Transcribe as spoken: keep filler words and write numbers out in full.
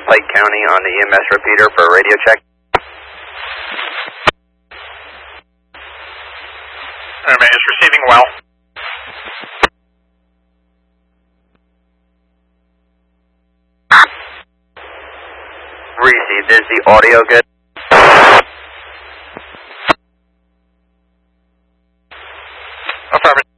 Pike County on the E M S repeater for a radio check. Airman is receiving well. Received. Is the audio good? Affirmative.